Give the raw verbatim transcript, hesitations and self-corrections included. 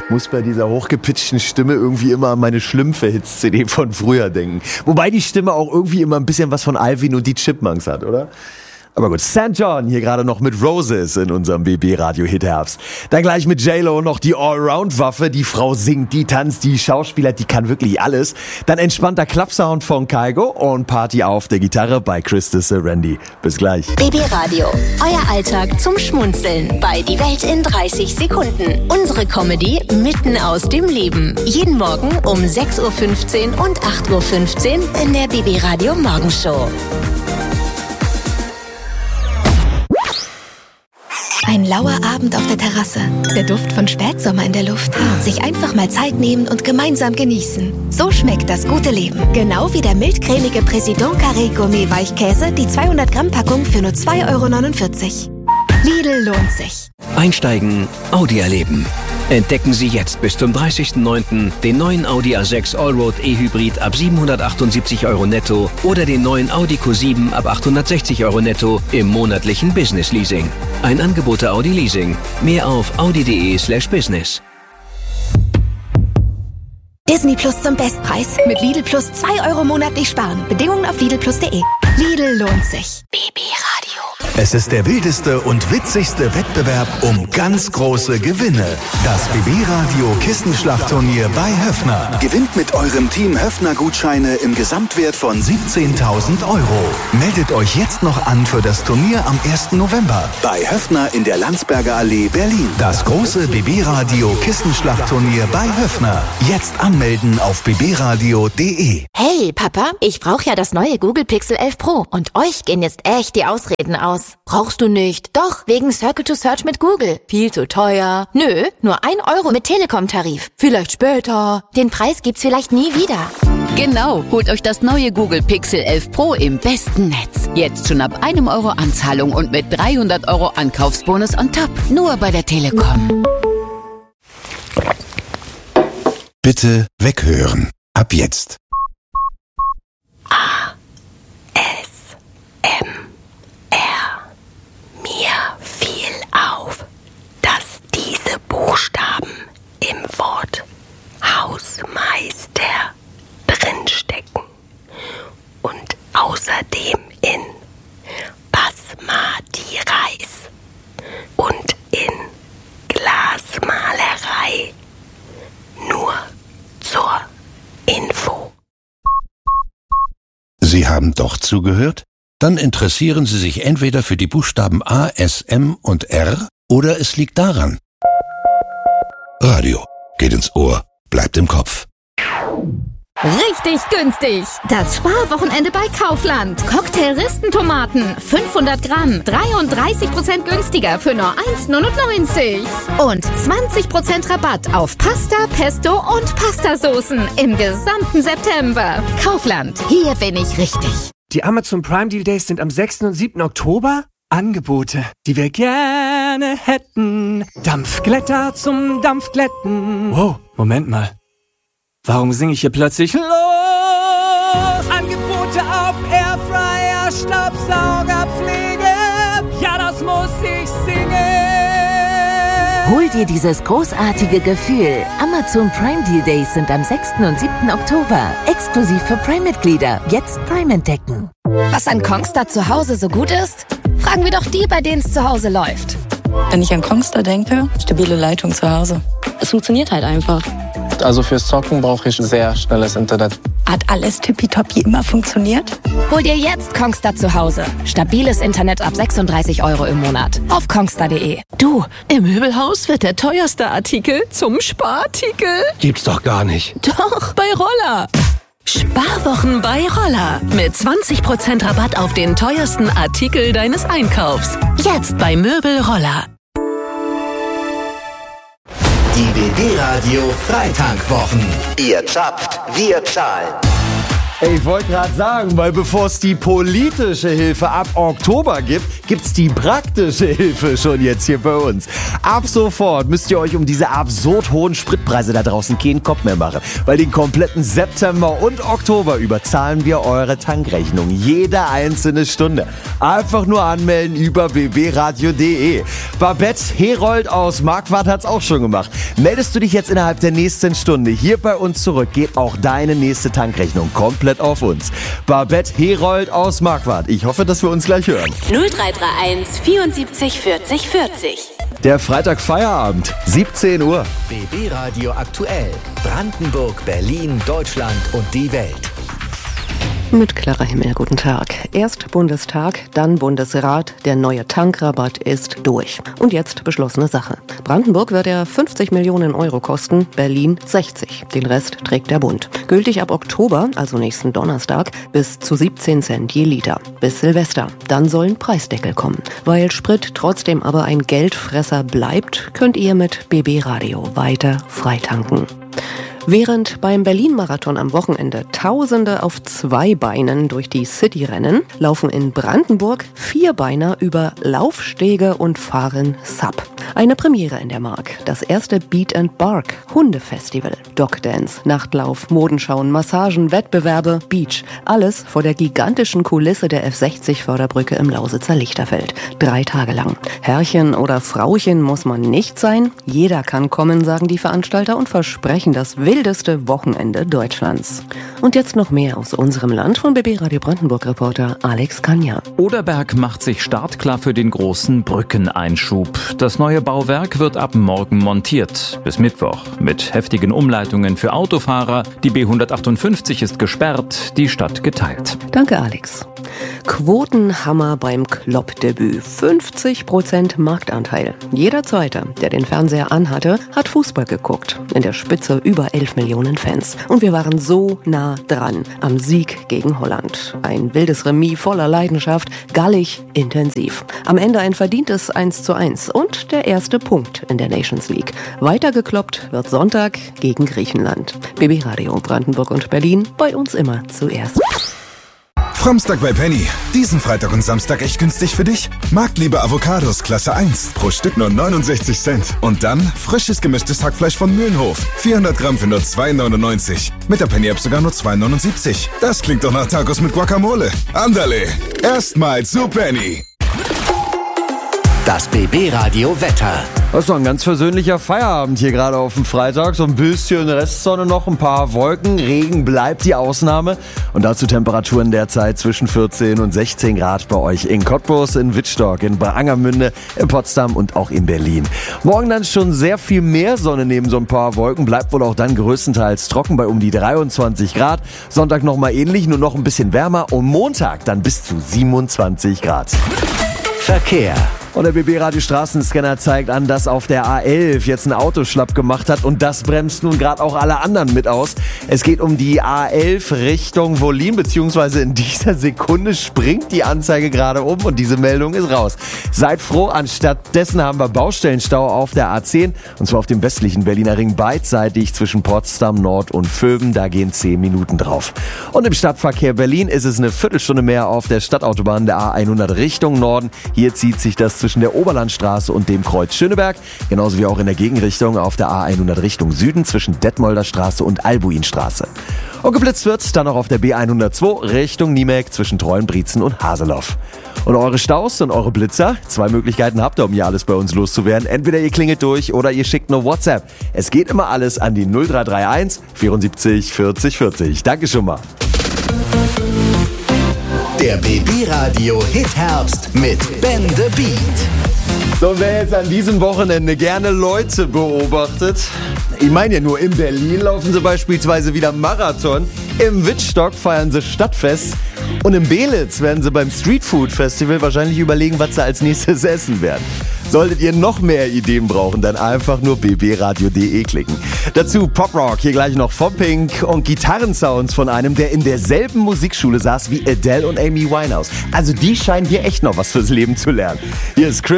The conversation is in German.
muss bei dieser hochgepitchten Stimme irgendwie immer an meine Schlümpfe-Hits-C D von früher denken. Wobei die Stimme auch irgendwie immer ein bisschen was von Alvin und die Chipmunks hat, oder? Aber gut, Sankt John hier gerade noch mit Roses in unserem B B-Radio-Hit-Herbst. Dann gleich mit J-Lo noch die Allround-Waffe. Die Frau singt, die tanzt, die Schauspieler, die kann wirklich alles. Dann entspannter Klappsound von Kygo und Party auf der Gitarre bei Christus Randy. Bis gleich. B B-Radio, euer Alltag zum Schmunzeln bei Die Welt in dreißig Sekunden. Unsere Comedy mitten aus dem Leben. Jeden Morgen um sechs Uhr fünfzehn und acht Uhr fünfzehn in der B B-Radio Morgenshow. Ein lauer Abend auf der Terrasse, der Duft von Spätsommer in der Luft. Sich einfach mal Zeit nehmen und gemeinsam genießen. So schmeckt das gute Leben. Genau wie der mildcremige Président Carré Gourmet Weichkäse, die zweihundert Gramm Packung für nur zwei Euro neunundvierzig. Lidl lohnt sich. Einsteigen, Audi erleben. Entdecken Sie jetzt bis zum dreißigsten neunten den neuen Audi A sechs Allroad E-Hybrid ab siebenhundertachtundsiebzig Euro netto oder den neuen Audi Q sieben ab achthundertsechzig Euro netto im monatlichen Business Leasing. Ein Angebot der Audi Leasing. Mehr auf audi.de slash business. Disney Plus zum Bestpreis. Mit Lidl Plus zwei Euro monatlich sparen. Bedingungen auf lidl plus punkt de. Lidl lohnt sich. B B-Radio. Es ist der wildeste und witzigste Wettbewerb um ganz große Gewinne. Das B B-Radio Kissenschlachtturnier bei Höffner. Gewinnt mit eurem Team Höffner-Gutscheine im Gesamtwert von siebzehntausend Euro. Meldet euch jetzt noch an für das Turnier am ersten November bei Höffner in der Landsberger Allee, Berlin. Das große B B-Radio Kissenschlachtturnier bei Höffner. Jetzt anmelden auf b b radio punkt de. Hey Papa, ich brauche ja das neue Google Pixel elf Pro und euch gehen jetzt echt die Ausreden aus. Brauchst du nicht? Doch, wegen Circle to Search mit Google. Viel zu teuer. Nö, nur ein Euro mit Telekom-Tarif. Vielleicht später. Den Preis gibt's vielleicht nie wieder. Genau, holt euch das neue Google Pixel elf Pro im besten Netz. Jetzt schon ab einem Euro Anzahlung und mit dreihundert Euro Ankaufsbonus on top. Nur bei der Telekom. Bitte weghören. Ab jetzt. A. S. M. R. Mir fiel auf, dass diese Buchstaben im Wort Hausmeister drinstecken und außerdem in Basmati Reis und in Glasmalerei. Nur zur Info. Sie haben doch zugehört? Dann interessieren Sie sich entweder für die Buchstaben A, S, M und R oder es liegt daran. Radio geht ins Ohr, bleibt im Kopf. Richtig günstig! Das Sparwochenende bei Kaufland. Cocktail-Ristentomaten, fünfhundert Gramm, dreiunddreißig Prozent günstiger für nur eins neunundneunzig. Und zwanzig Prozent Rabatt auf Pasta, Pesto und Pastasoßen im gesamten September. Kaufland, hier bin ich richtig. Die Amazon Prime Deal Days sind am sechsten und siebten Oktober. Angebote, die wir gerne hätten. Dampfglätter zum Dampfglätten. Wow, Moment mal. Warum singe ich hier plötzlich los? Angebote auf Airfryer, Staubsaugerpflege. Ja, das muss ich singen. Hol dir dieses großartige Gefühl. Amazon Prime Deal Days sind am sechsten und siebten Oktober. Exklusiv für Prime-Mitglieder. Jetzt Prime entdecken. Was an Kongstar zu Hause so gut ist? Fragen wir doch die, bei denen es zu Hause läuft. Wenn ich an Kongstar denke, stabile Leitung zu Hause. Es funktioniert halt einfach. Also fürs Zocken brauche ich sehr schnelles Internet. Hat alles tippitoppi immer funktioniert? Hol dir jetzt Kongstar zu Hause. Stabiles Internet ab sechsunddreißig Euro im Monat. Auf kongstar punkt de. Du, im Möbelhaus wird der teuerste Artikel zum Sparartikel. Gibt's doch gar nicht. Doch, bei Roller. Sparwochen bei Roller. Mit zwanzig Prozent Rabatt auf den teuersten Artikel deines Einkaufs. Jetzt bei Möbel Roller. Die B B-Radio Freitankwochen. Ihr zapft, wir zahlen. Ich wollte gerade sagen, weil bevor es die politische Hilfe ab Oktober gibt, gibt's die praktische Hilfe schon jetzt hier bei uns. Ab sofort müsst ihr euch um diese absurd hohen Spritpreise da draußen keinen Kopf mehr machen. Weil den kompletten September und Oktober über zahlen wir eure Tankrechnung. Jede einzelne Stunde. Einfach nur anmelden über b b radio punkt d e. Babette Herold aus Marquardt hat's auch schon gemacht. Meldest du dich jetzt innerhalb der nächsten Stunde hier bei uns zurück, geht auch deine nächste Tankrechnung komplett auf uns. Babette Herold aus Marquardt. Ich hoffe, dass wir uns gleich hören. null drei drei eins vierundsiebzig vierzig vierzig. Der Freitag Feierabend, siebzehn Uhr. B B Radio aktuell. Brandenburg, Berlin, Deutschland und die Welt. Mit Clara Himmel, guten Tag. Erst Bundestag, dann Bundesrat. Der neue Tankrabatt ist durch. Und jetzt beschlossene Sache. Brandenburg wird er fünfzig Millionen Euro kosten, Berlin sechzig. Den Rest trägt der Bund. Gültig ab Oktober, also nächsten Donnerstag, bis zu siebzehn Cent je Liter. Bis Silvester. Dann sollen Preisdeckel kommen. Weil Sprit trotzdem aber ein Geldfresser bleibt, könnt ihr mit B B Radio weiter freitanken. Während beim Berlin-Marathon am Wochenende Tausende auf zwei Beinen durch die City rennen, laufen in Brandenburg Vierbeiner über Laufstege und fahren Sub. Eine Premiere in der Mark. Das erste Beat and Bark Hundefestival. Dogdance, Nachtlauf, Modenschauen, Massagen, Wettbewerbe, Beach. Alles vor der gigantischen Kulisse der F sechzig Förderbrücke im Lausitzer Lichterfeld. Drei Tage lang. Herrchen oder Frauchen muss man nicht sein. Jeder kann kommen, sagen die Veranstalter und versprechen das wildeste Wochenende Deutschlands. Und jetzt noch mehr aus unserem Land von B B Radio Brandenburg-Reporter Alex Kanja. Oderberg macht sich startklar für den großen Brückeneinschub. Das neue Bauwerk wird ab morgen montiert, bis Mittwoch. Mit heftigen Umleitungen für Autofahrer. Die B hundertachtundfünfzig ist gesperrt, die Stadt geteilt. Danke, Alex. Quotenhammer beim Klopp-Debüt. fünfzig Prozent Marktanteil. Jeder Zweite, der den Fernseher anhatte, hat Fußball geguckt. In der Spitze über elf Millionen Fans. Und wir waren so nah dran am Sieg gegen Holland. Ein wildes Remis voller Leidenschaft, gallig, intensiv. Am Ende ein verdientes eins zu eins und der erste Punkt in der Nations League. Weitergekloppt wird Sonntag gegen Griechenland. B B Radio Brandenburg und Berlin, bei uns immer zuerst. Framstag bei Penny. Diesen Freitag und Samstag echt günstig für dich. Marktliebe Avocados Klasse eins. Pro Stück nur neunundsechzig Cent. Und dann frisches gemischtes Hackfleisch von Mühlenhof. vierhundert Gramm für nur zwei neunundneunzig. Mit der Penny-App sogar nur zwei neunundsiebzig. Das klingt doch nach Tacos mit Guacamole. Andale. Erstmal zu Penny. Das B B Radio Wetter. Das ist doch ein ganz versöhnlicher Feierabend hier gerade auf dem Freitag. So ein bisschen Restsonne noch, ein paar Wolken. Regen bleibt die Ausnahme. Und dazu Temperaturen derzeit zwischen vierzehn und sechzehn Grad bei euch in Cottbus, in Wittstock, in Angermünde, in Potsdam und auch in Berlin. Morgen dann schon sehr viel mehr Sonne neben so ein paar Wolken. Bleibt wohl auch dann größtenteils trocken bei um die dreiundzwanzig Grad. Sonntag nochmal ähnlich, nur noch ein bisschen wärmer. Und Montag dann bis zu siebenundzwanzig Grad. Verkehr. Und der B B-Radio Straßenscanner zeigt an, dass auf der A elf jetzt ein Auto schlapp gemacht hat und das bremst nun gerade auch alle anderen mit aus. Es geht um die A elf Richtung Wollin, beziehungsweise in dieser Sekunde springt die Anzeige gerade um und diese Meldung ist raus. Seid froh, anstattdessen haben wir Baustellenstau auf der A zehn und zwar auf dem westlichen Berliner Ring beidseitig zwischen Potsdam Nord und Vöben, da gehen zehn Minuten drauf. Und im Stadtverkehr Berlin ist es eine Viertelstunde mehr auf der Stadtautobahn der A hundert Richtung Norden. Hier zieht sich das zwischen der Oberlandstraße und dem Kreuz Schöneberg, genauso wie auch in der Gegenrichtung auf der A hundert Richtung Süden zwischen Detmolder Straße und Albuinstraße. Und geblitzt wird dann auch auf der B hundertzwei Richtung Niemek zwischen Treuenbrietzen und Haseloff. Und eure Staus und eure Blitzer, zwei Möglichkeiten habt ihr, um hier alles bei uns loszuwerden. Entweder ihr klingelt durch oder ihr schickt nur WhatsApp. Es geht immer alles an die null drei drei eins vierundsiebzig vierzig vierzig. Danke schon mal. Der B B-Radio Hit-Herbst mit Ben the Beat. So, wer jetzt an diesem Wochenende gerne Leute beobachtet, ich meine ja nur, in Berlin laufen sie beispielsweise wieder Marathon, im Wittstock feiern sie Stadtfest und in Belitz werden sie beim Streetfood Festival wahrscheinlich überlegen, was sie als nächstes essen werden. Solltet ihr noch mehr Ideen brauchen, dann einfach nur b b radio punkt d e klicken. Dazu Poprock, hier gleich noch von Pink und Gitarrensounds von einem, der in derselben Musikschule saß wie Adele und Amy Winehouse. Also die scheinen hier echt noch was fürs Leben zu lernen. Hier ist Chris